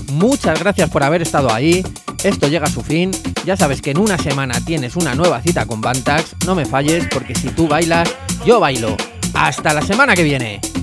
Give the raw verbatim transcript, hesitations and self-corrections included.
muchas gracias por haber estado ahí. Esto llega a su fin. Ya sabes que en una semana tienes una nueva cita con Bantax. No me falles porque si tú bailas, yo bailo. ¡Hasta la semana que viene!